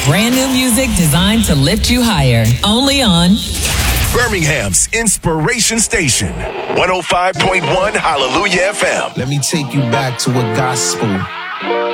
Brand new music designed to lift you higher. Only on Birmingham's Inspiration Station, 105.1 Hallelujah FM. Let me take you back to a gospel